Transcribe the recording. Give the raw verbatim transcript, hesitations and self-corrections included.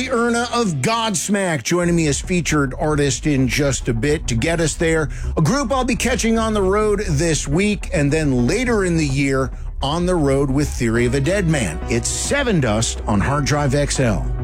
Erna of Godsmack joining me as featured artist in just a bit to get us there. A group I'll be catching on the road this week, and then later in the year on the road with Theory of a Dead Man. It's Sevendust on Hard Drive X L.